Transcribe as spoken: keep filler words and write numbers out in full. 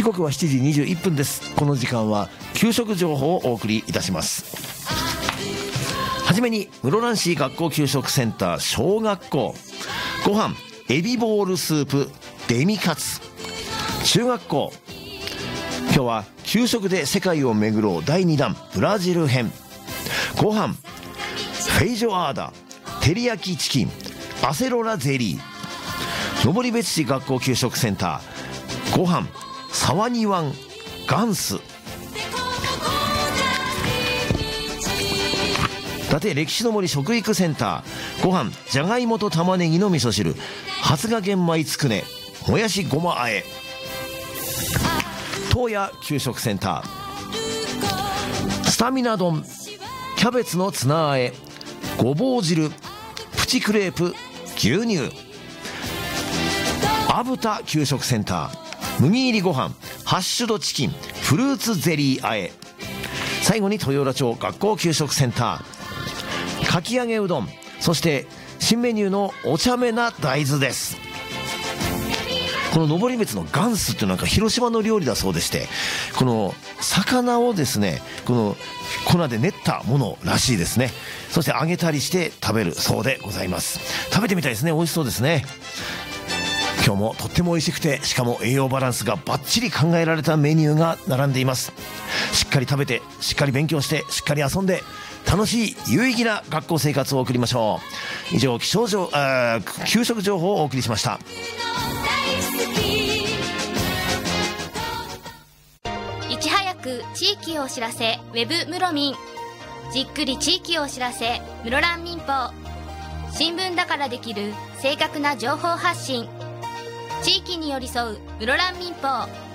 時刻はしちじにじゅういっぷんです。この時間は給食情報をお送りいたします。はじめに室蘭市学校給食センター小学校、ご飯エビボールスープデミカツ。中学校、今日は給食で世界を巡ろうだいにだんブラジル編。ご飯フェイジョアーダ照り焼きチキンアセロラゼリー。登別市学校給食センター、ご飯沢煮ワンガンス。伊達歴史の森食育センター、ご飯じゃがいもと玉ねぎの味噌汁発芽玄米つくねもやしごまあえ。東野給食センター、スタミナ丼キャベツのツナあえごぼう汁プチクレープ牛乳。アブタ給食センター、麦入りご飯ハッシュドチキンフルーツゼリーあえ。最後に豊浦町学校給食センター、かき揚げうどん、そして新メニューのお茶目な大豆です。この登別のガンスっていうのはなんか広島の料理だそうでして、この魚をですねこの粉で練ったものらしいですね。そして揚げたりして食べるそうでございます。食べてみたいですね。美味しそうですね。今日もとっても美味しくて、しかも栄養バランスがバッチリ考えられたメニューが並んでいます。しっかり食べてしっかり勉強してしっかり遊んで楽しい有意義な学校生活を送りましょう。以上気象情あ給食情報をお送りしました。 いち早く地域をお知らせウェブムロミン、じっくり地域をお知らせ室蘭民報。新聞だからできる正確な情報発信、地域に寄り添う室蘭民報。